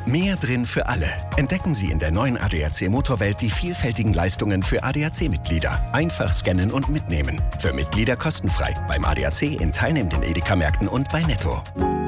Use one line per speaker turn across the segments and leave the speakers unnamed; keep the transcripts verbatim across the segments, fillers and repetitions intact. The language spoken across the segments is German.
Mehr drin für alle. Entdecken Sie in der neuen A D A C Motorwelt die vielfältigen Leistungen für A D A C-Mitglieder. Einfach scannen und mitnehmen. Für Mitglieder kostenfrei. Beim A D A C in teilnehmenden Edeka-Märkten und bei Netto.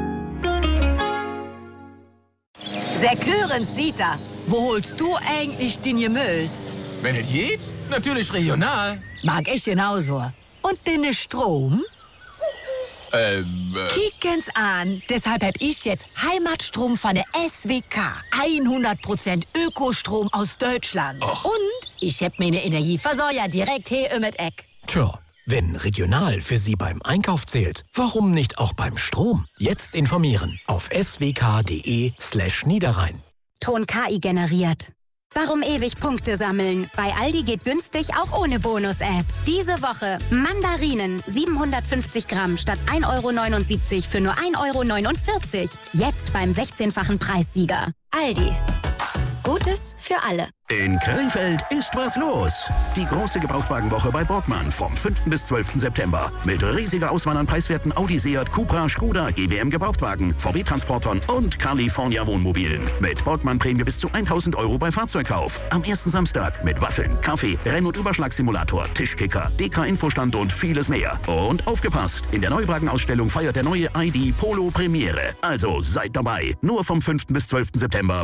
Sekürens, Dieter, wo holst du eigentlich den Gemüse?
Wenn es geht, natürlich regional.
Mag ich genauso. Und den Strom?
Ähm, äh...
Kicken's an. Deshalb hab ich jetzt Heimatstrom von der S W K. hundert Prozent Ökostrom aus Deutschland.
Och.
Und ich hab meine Energieversorger direkt hier im Eck.
Tja, wenn regional für Sie beim Einkauf zählt, warum nicht auch beim Strom? Jetzt informieren auf swk.de slash Niederrhein.
Ton K I generiert. Warum ewig Punkte sammeln? Bei Aldi geht günstig auch ohne Bonus-App. Diese Woche Mandarinen siebenhundertfünfzig Gramm statt ein Euro neunundsiebzig für nur ein Euro neunundvierzig. Jetzt beim sechzehnfachen Preissieger. Aldi. Gutes für alle.
In Krefeld ist was los. Die große Gebrauchtwagenwoche bei Borgmann vom fünften bis zwölften September. Mit riesiger Auswahl an preiswerten Audi, Seat, Cupra, Skoda, G W M Gebrauchtwagen, V W-Transportern und California Wohnmobilen. Mit Borgmann-Prämie bis zu tausend Euro bei Fahrzeugkauf. Am ersten Samstag mit Waffeln, Kaffee, Renn- und Überschlagssimulator, Tischkicker, D K-Infostand und vieles mehr. Und aufgepasst, in der Neuwagenausstellung feiert der neue I D Polo Premiere. Also seid dabei. Nur vom fünften bis zwölften September